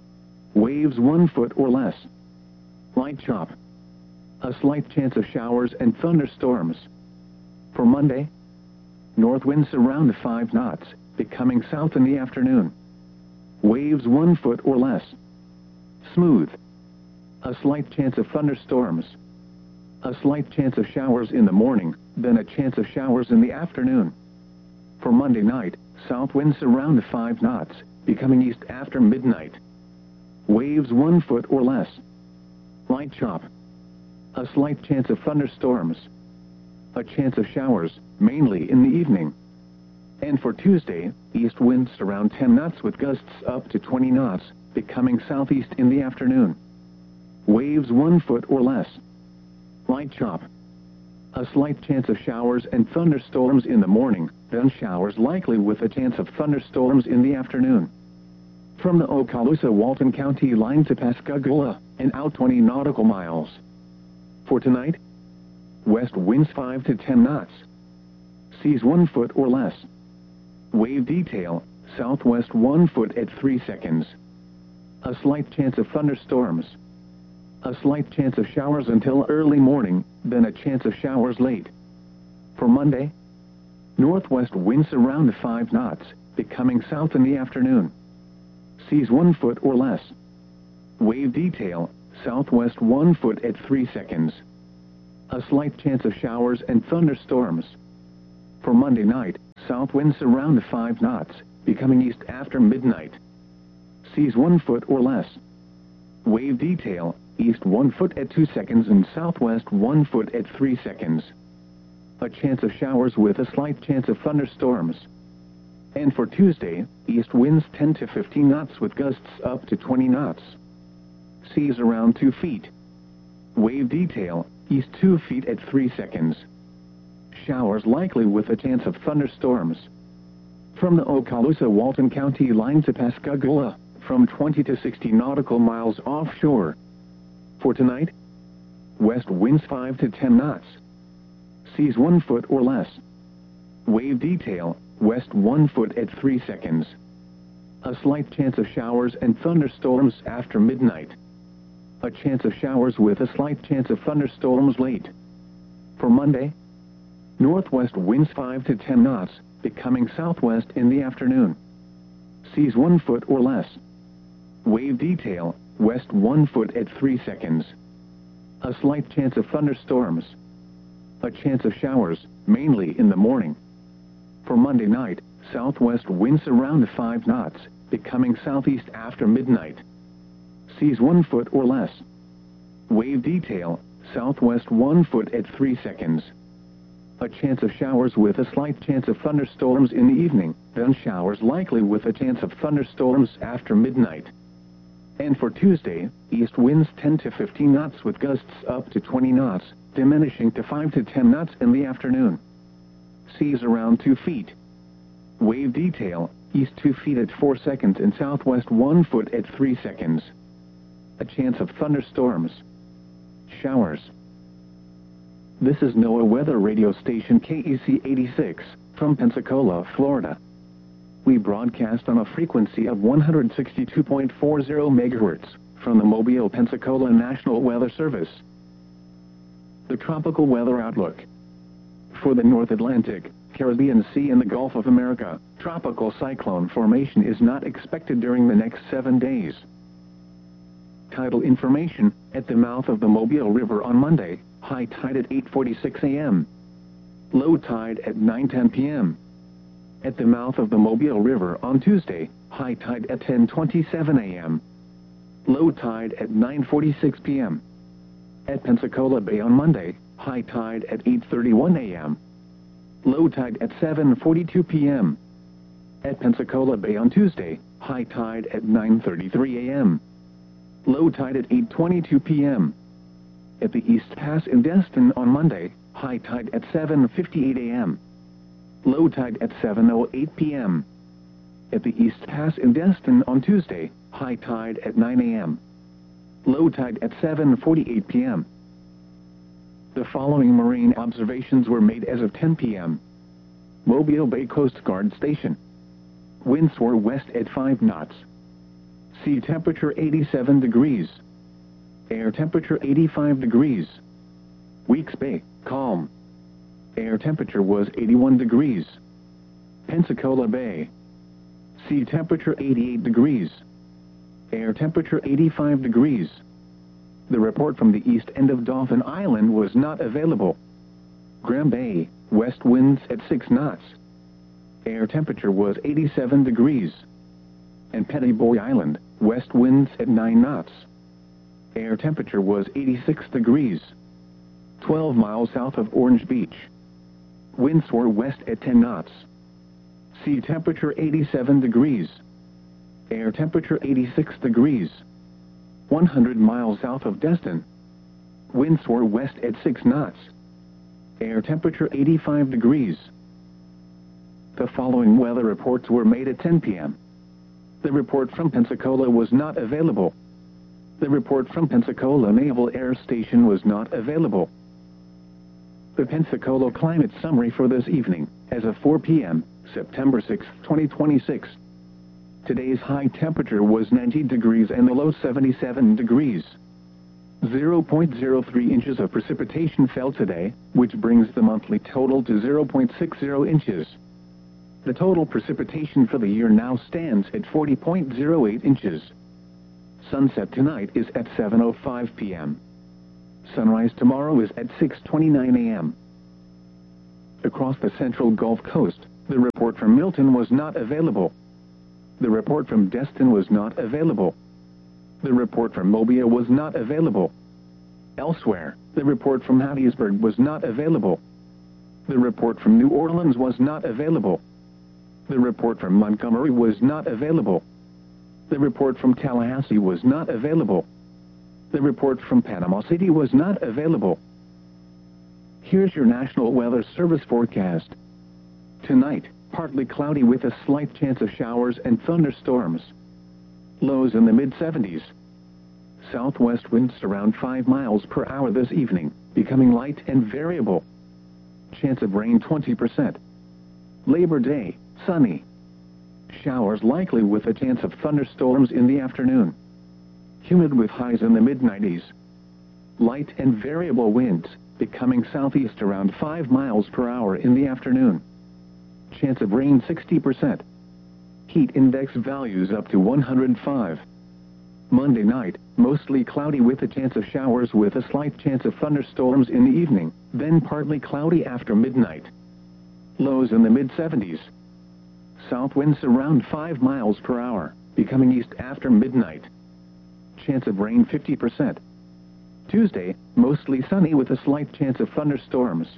Waves 1 foot or less. Light chop. A slight chance of showers and thunderstorms. For Monday, north winds around 5 knots, becoming south in the afternoon. Waves 1 foot or less. Smooth. A slight chance of thunderstorms. A slight chance of showers in the morning, then a chance of showers in the afternoon. For Monday night, south winds around 5 knots, becoming east after midnight. Waves 1 foot or less. Light chop. A slight chance of thunderstorms. A chance of showers, mainly in the evening. And for Tuesday, east winds around 10 knots with gusts up to 20 knots, becoming southeast in the afternoon. Waves 1 foot or less. Light chop. A slight chance of showers and thunderstorms in the morning, then showers likely with a chance of thunderstorms in the afternoon. From the Okaloosa-Walton County line to Pascagoula, and out 20 nautical miles. For tonight, west winds 5 to 10 knots. Seas 1 foot or less. Wave detail, southwest 1 foot at 3 seconds. A slight chance of thunderstorms. A slight chance of showers until early morning, then a chance of showers late. For Monday, northwest winds around 5 knots, becoming south in the afternoon. seas 1 foot or less. Wave detail, southwest 1 foot at 3 seconds. A slight chance of showers and thunderstorms. For Monday night, south winds around 5 knots, becoming east after midnight. Seas 1 foot or less. Wave detail, east 1 foot at 2 seconds and southwest 1 foot at 3 seconds. A chance of showers with a slight chance of thunderstorms. And for Tuesday, east winds 10 to 15 knots with gusts up to 20 knots. Seas around 2 feet. Wave detail, east 2 feet at 3 seconds. Showers likely with a chance of thunderstorms. From the Okaloosa-Walton County line to Pascagoula, from 20 to 60 nautical miles offshore. For tonight, west winds 5 to 10 knots. Seas 1 foot or less. Wave detail, west 1 foot at 3 seconds. A slight chance of showers and thunderstorms after midnight. A chance of showers with a slight chance of thunderstorms late. For Monday, northwest winds 5 to 10 knots, becoming southwest in the afternoon. Seas 1 foot or less. Wave detail, west 1 foot at 3 seconds. A slight chance of thunderstorms. A chance of showers, mainly in the morning. For Monday night, southwest winds around 5 knots, becoming southeast after midnight. Seas 1 foot or less. Wave detail, southwest 1 foot at 3 seconds. A chance of showers with a slight chance of thunderstorms in the evening, then showers likely with a chance of thunderstorms after midnight. And for Tuesday, east winds 10 to 15 knots with gusts up to 20 knots, diminishing to 5 to 10 knots in the afternoon. Seas around 2 feet. Wave detail, east 2 feet at 4 seconds and southwest 1 foot at 3 seconds. A chance of thunderstorms. Showers. This is NOAA weather radio station KEC 86, from Pensacola, Florida. We broadcast on a frequency of 162.40 megahertz, from the Mobile, Pensacola National Weather Service. The tropical weather outlook. For the North Atlantic, Caribbean Sea and the Gulf of America, tropical cyclone formation is not expected during the next 7 days. Tidal information, at the mouth of the Mobile River on Monday, high tide at 8:46 a.m. Low tide at 9:10 p.m. At the mouth of the Mobile River on Tuesday, high tide at 10:27 a.m. Low tide at 9:46 p.m. At Pensacola Bay on Monday, high tide at 8:31 a.m. Low tide at 7:42 p.m. At Pensacola Bay on Tuesday, high tide at 9:33 a.m. Low tide at 8:22 p.m. At the East Pass in Destin on Monday, high tide at 7:58 a.m. Low tide at 7:08 p.m. At the East Pass in Destin on Tuesday, high tide at 9 a.m. Low tide at 7:48 p.m. The following marine observations were made as of 10 p.m. Mobile Bay Coast Guard Station. Winds were west at 5 knots. Sea temperature 87 degrees. Air temperature 85 degrees. Weeks Bay, calm. Air temperature was 81 degrees. Pensacola Bay. Sea temperature 88 degrees. Air temperature 85 degrees. The report from the east end of Dauphin Island was not available. Graham Bay, west winds at 6 knots. Air temperature was 87 degrees. And Petty Boy Island, west winds at 9 knots. Air temperature was 86 degrees. 12 miles south of Orange Beach. Winds were west at 10 knots. Sea temperature 87 degrees. Air temperature 86 degrees. 100 miles south of Destin. Winds were west at 6 knots. Air temperature 85 degrees. The following weather reports were made at 10 p.m. The report from Pensacola was not available. The report from Pensacola Naval Air Station was not available. The Pensacola climate summary for this evening, as of 4 p.m., September 6, 2026. Today's high temperature was 90 degrees and the low 77 degrees. 0.03 inches of precipitation fell today, which brings the monthly total to 0.60 inches. The total precipitation for the year now stands at 40.08 inches. Sunset tonight is at 7:05 p.m. Sunrise tomorrow is at 6:29 a.m. Across the central Gulf Coast, the report from Milton was not available. The report from Destin was not available. The report from Mobile was not available. Elsewhere, the report from Hattiesburg was not available. The report from New Orleans was not available. The report from Montgomery was not available. The report from Tallahassee was not available. The report from Panama City was not available. Here's your National Weather Service forecast. Tonight, partly cloudy with a slight chance of showers and thunderstorms. Lows in the mid-70s. Southwest winds around 5 miles per hour this evening, becoming light and variable. Chance of rain 20%. Labor Day, sunny. Showers likely with a chance of thunderstorms in the afternoon. Humid with highs in the mid-90s. Light and variable winds, becoming southeast around 5 miles per hour in the afternoon. Chance of rain 60%. Heat index values up to 105. Monday night, mostly cloudy with a chance of showers with a slight chance of thunderstorms in the evening, then partly cloudy after midnight. Lows in the mid-70s. South winds around 5 miles per hour, becoming east after midnight. Chance of rain 50%. Tuesday, mostly sunny with a slight chance of thunderstorms.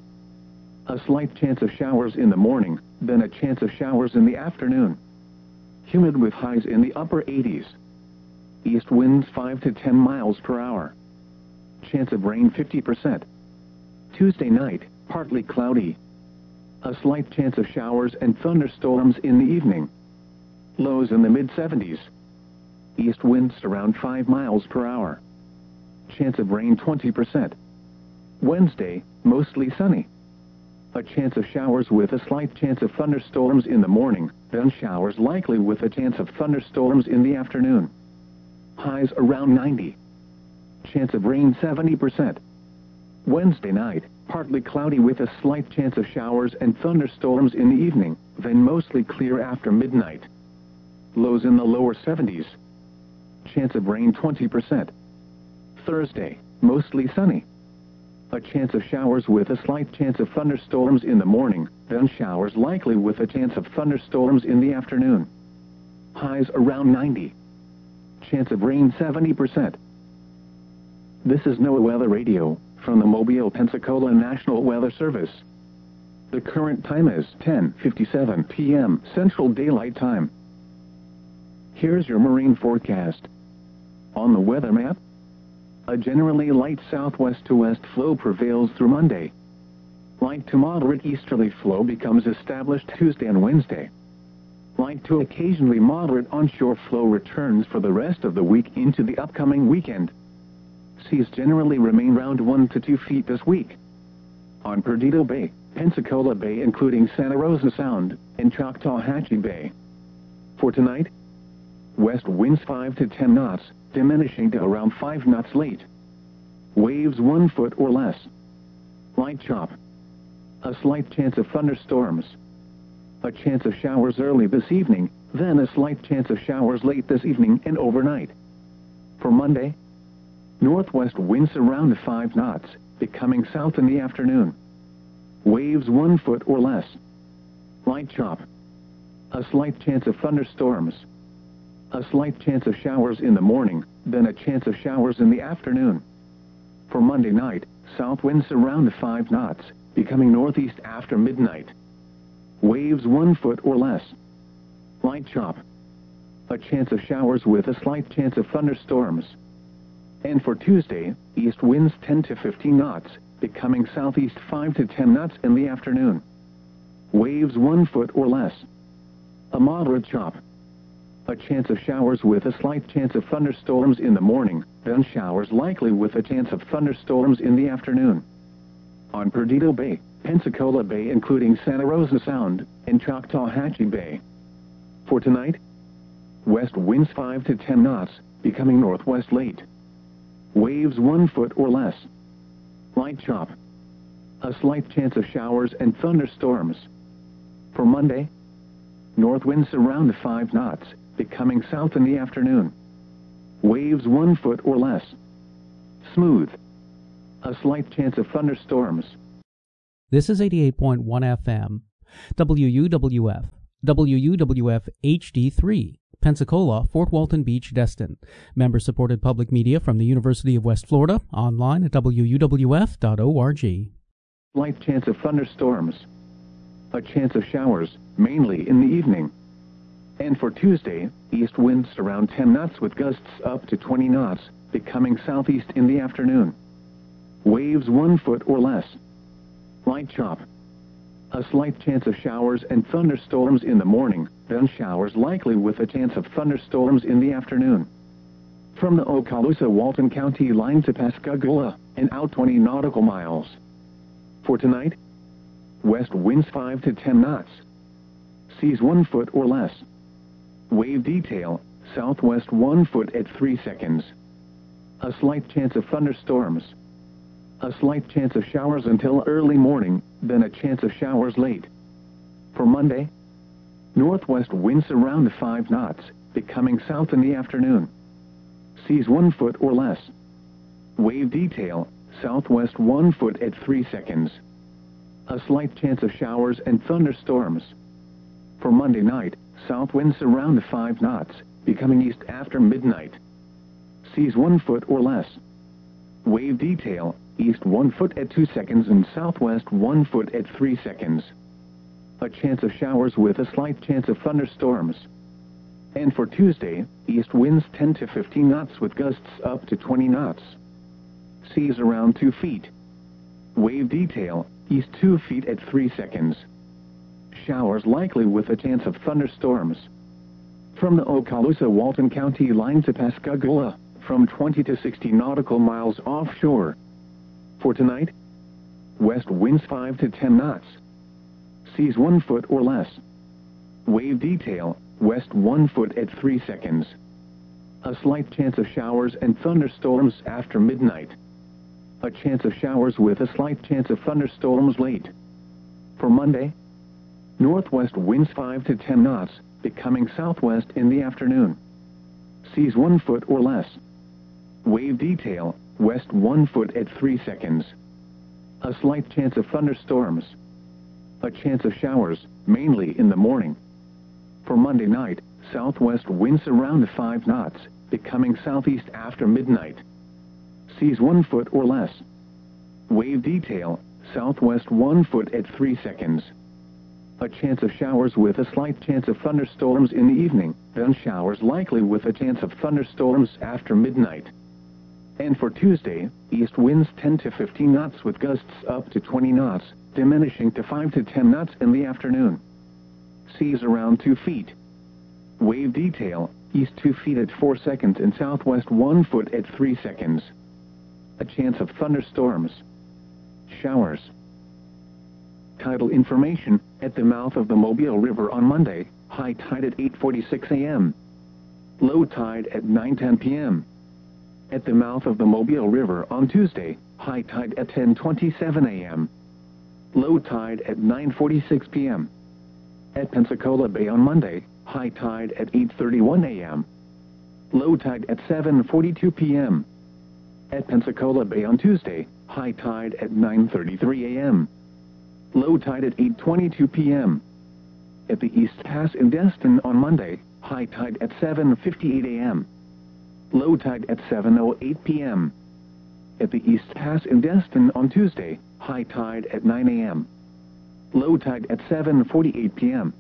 A slight chance of showers in the morning, then a chance of showers in the afternoon. Humid with highs in the upper 80s. East winds 5 to 10 miles per hour. Chance of rain 50%. Tuesday night, partly cloudy. A slight chance of showers and thunderstorms in the evening. Lows in the mid-70s. East winds around 5 miles per hour. Chance of rain 20%. Wednesday, mostly sunny. A chance of showers with a slight chance of thunderstorms in the morning, then showers likely with a chance of thunderstorms in the afternoon. Highs around 90. Chance of rain 70%. Wednesday night, partly cloudy with a slight chance of showers and thunderstorms in the evening, then mostly clear after midnight. Lows in the lower 70s. Chance of rain 20%. Thursday, mostly sunny. A chance of showers with a slight chance of thunderstorms in the morning, then showers likely with a chance of thunderstorms in the afternoon. Highs around 90. Chance of rain 70%. This is NOAA Weather Radio, from the Mobile, Pensacola National Weather Service. The current time is 10:57 p.m. Central Daylight Time. Here's your marine forecast. On the weather map, a generally light southwest to west flow prevails through Monday. Light to moderate easterly flow becomes established Tuesday and Wednesday. Light to occasionally moderate onshore flow returns for the rest of the week into the upcoming weekend. Seas generally remain around 1 to 2 feet this week. On Perdido Bay, Pensacola Bay including Santa Rosa Sound, and Choctawhatchee Bay. For tonight, west winds 5 to 10 knots, diminishing to around 5 knots late. Waves 1 foot or less. Light chop. A slight chance of thunderstorms. A chance of showers early this evening, then a slight chance of showers late this evening and overnight. For Monday, northwest winds around 5 knots, becoming south in the afternoon. Waves 1 foot or less. Light chop. A slight chance of thunderstorms. A slight chance of showers in the morning, then a chance of showers in the afternoon. For Monday night, south winds around 5 knots, becoming northeast after midnight. Waves 1 foot or less. Light chop. A chance of showers with a slight chance of thunderstorms. And for Tuesday, east winds 10 to 15 knots, becoming southeast 5 to 10 knots in the afternoon. Waves 1 foot or less. A moderate chop. A chance of showers with a slight chance of thunderstorms in the morning, then showers likely with a chance of thunderstorms in the afternoon. On Perdido Bay, Pensacola Bay including Santa Rosa Sound, and Choctawhatchee Bay. For tonight, west winds 5 to 10 knots, becoming northwest late. Waves 1 foot or less. Light chop. A slight chance of showers and thunderstorms. For Monday, North winds around 5 knots, becoming south in the afternoon. Waves 1 foot or less. Smooth. A slight chance of thunderstorms. This is 88.1 FM, WUWF, WUWF HD3, Pensacola, Fort Walton Beach, Destin. Member-supported public media from the University of West Florida, online at wuwf.org. Slight chance of thunderstorms. A chance of showers, mainly in the evening. And for Tuesday, east winds around 10 knots with gusts up to 20 knots, becoming southeast in the afternoon. Waves 1 foot or less. Light chop. A slight chance of showers and thunderstorms in the morning, then showers likely with a chance of thunderstorms in the afternoon. From the Okaloosa-Walton County line to Pascagoula, and out 20 nautical miles. For tonight, west winds 5 to 10 knots. Seas 1 foot or less. Wave detail, southwest 1 foot at 3 seconds. A slight chance of thunderstorms. A slight chance of showers until early morning, then a chance of showers late. For Monday, northwest winds around 5 knots, becoming south in the afternoon. Seas 1 foot or less. Wave detail, southwest 1 foot at 3 seconds. A slight chance of showers and thunderstorms. For Monday night, south winds around 5 knots, becoming east after midnight. Seas 1 foot or less. Wave detail, east 1 foot at 2 seconds and southwest 1 foot at 3 seconds. A chance of showers with a slight chance of thunderstorms. And for Tuesday, east winds 10 to 15 knots with gusts up to 20 knots. Seas around 2 feet. Wave detail, east 2 feet at 3 seconds. Showers likely with a chance of thunderstorms. From the Okaloosa-Walton County line to Pascagoula, from 20 to 60 nautical miles offshore. For tonight, west winds 5 to 10 knots. Seas 1 foot or less. Wave detail, west 1 foot at 3 seconds. A slight chance of showers and thunderstorms after midnight. A chance of showers with a slight chance of thunderstorms late. For Monday, northwest winds 5 to 10 knots, becoming southwest in the afternoon. Seas 1 foot or less. Wave detail, west 1 foot at 3 seconds. A slight chance of thunderstorms. A chance of showers, mainly in the morning. For Monday night, southwest winds around 5 knots, becoming southeast after midnight. Seas 1 foot or less. Wave detail, southwest 1 foot at 3 seconds. A chance of showers with a slight chance of thunderstorms in the evening, then showers likely with a chance of thunderstorms after midnight. And for Tuesday, east winds 10 to 15 knots with gusts up to 20 knots, diminishing to 5 to 10 knots in the afternoon. Seas around 2 feet. Wave detail, east 2 feet at 4 seconds and southwest 1 foot at 3 seconds. A chance of thunderstorms. Showers. Tidal information, at the mouth of the Mobile River on Monday, high tide at 8:46 a.m. Low tide at 9:10 p.m. At the mouth of the Mobile River on Tuesday, high tide at 10:27 a.m. Low tide at 9:46 p.m. At Pensacola Bay on Monday, high tide at 8:31 a.m. Low tide at 7:42 p.m. At Pensacola Bay on Tuesday, high tide at 9:33 a.m. Low tide at 8:22 p.m. At the East Pass in Destin on Monday, high tide at 7:58 a.m. Low tide at 7:08 p.m. At the East Pass in Destin on Tuesday, high tide at 9 a.m. Low tide at 7:48 p.m.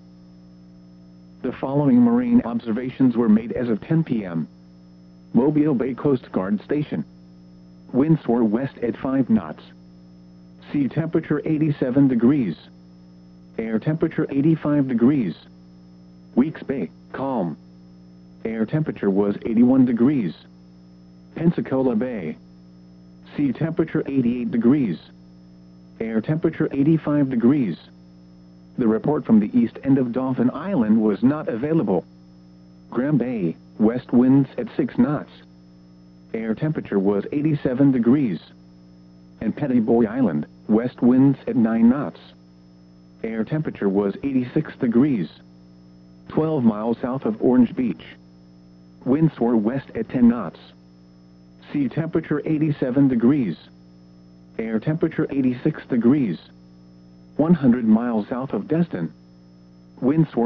The following marine observations were made as of 10 p.m. Mobile Bay Coast Guard Station. Winds were west at 5 knots. Sea temperature 87 degrees. Air temperature 85 degrees. Weeks Bay, calm. Air temperature was 81 degrees. Pensacola Bay. Sea temperature 88 degrees. Air temperature 85 degrees. The report from the east end of Dauphin Island was not available. Graham Bay, west winds at 6 knots. Air temperature was 87 degrees. And Petty Boy Island, west winds at 9 knots. Air temperature was 86 degrees. 12 miles south of Orange Beach. Winds west at 10 knots. Sea temperature 87 degrees. Air temperature 86 degrees. 100 miles south of Destin. Winds